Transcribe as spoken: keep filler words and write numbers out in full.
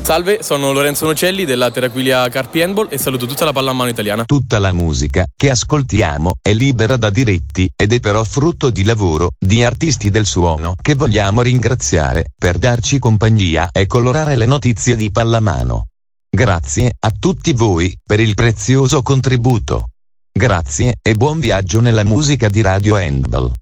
Salve, sono Lorenzo Nocelli della Terraquilia Carpi Handball e saluto tutta la pallamano italiana. Tutta la musica che ascoltiamo è libera da diritti ed è però frutto di lavoro di artisti del suono che vogliamo ringraziare per darci compagnia e colorare le notizie di pallamano. Grazie a tutti voi per il prezioso contributo. Grazie e buon viaggio nella musica di Radio Handball.